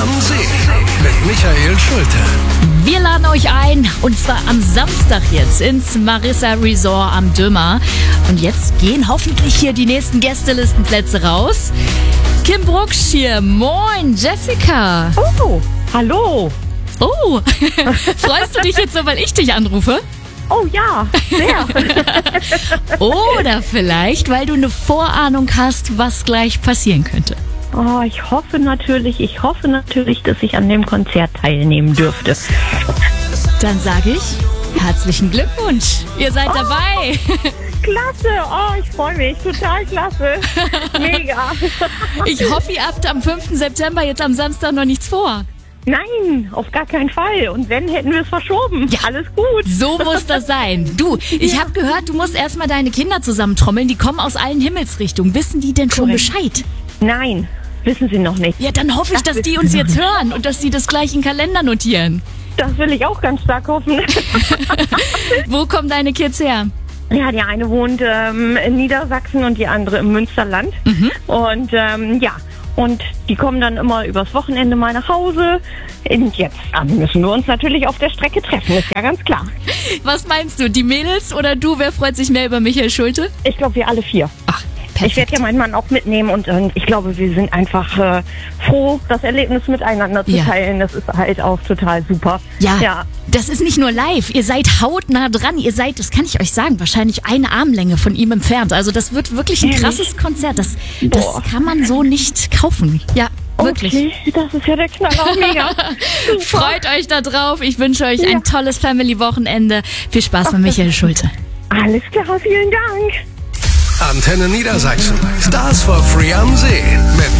am See mit Michael Schulte. Wir laden euch ein, und zwar am Samstag jetzt ins Marissa Resort am Dümmer. Und jetzt gehen hoffentlich hier die nächsten Gästelistenplätze raus. Kim Brucksch hier. Moin, Jessica. Oh, hallo. Oh, freust du dich jetzt so, weil ich dich anrufe? Oh ja, sehr. Oder vielleicht, weil du eine Vorahnung hast, was gleich passieren könnte. Oh, ich hoffe natürlich, dass ich an dem Konzert teilnehmen dürfte. Dann sage ich, herzlichen Glückwunsch. Ihr seid dabei. Klasse, oh, ich freue mich, total klasse. Mega. Ich hoffe, ihr habt am 5. September jetzt am Samstag noch nichts vor. Nein, auf gar keinen Fall. Und wenn, hätten wir es verschoben. Ja. Alles gut. So muss das sein. Du, ich habe gehört, du musst erstmal deine Kinder zusammentrommeln. Die kommen aus allen Himmelsrichtungen. Wissen die denn schon Korrekt. Bescheid? Nein, wissen Sie noch nicht. Ja, dann hoffe ich, dass die uns jetzt hören und dass sie das gleich in den Kalender notieren. Das will ich auch ganz stark hoffen. Wo kommen deine Kids her? Ja, die eine wohnt in Niedersachsen und die andere im Münsterland. Und und die kommen dann immer übers Wochenende mal nach Hause. Und jetzt müssen wir uns natürlich auf der Strecke treffen, ist ja ganz klar. Was meinst du, die Mädels oder du? Wer freut sich mehr über Michael Schulte? Ich glaube, wir alle 4. Ach, Ich werde perfekt. ja meinen Mann auch mitnehmen und ich glaube, wir sind einfach froh, das Erlebnis miteinander zu Ja. teilen. Das ist halt auch total super. Ja, das ist nicht nur live. Ihr seid hautnah dran. Ihr seid, das kann ich euch sagen, wahrscheinlich eine Armlänge von ihm entfernt. Also das wird wirklich ein Ehrlich? krasses Konzert. Das Boah. kann man so nicht kaufen. Ja, wirklich. Okay, das ist ja der Knaller, mega. Super. Freut euch da drauf. Ich wünsche euch ein tolles Family-Wochenende. Viel Spaß mit Michael Schulte. Alles klar, vielen Dank. Antenne Niedersachsen. Stars for Free am See mit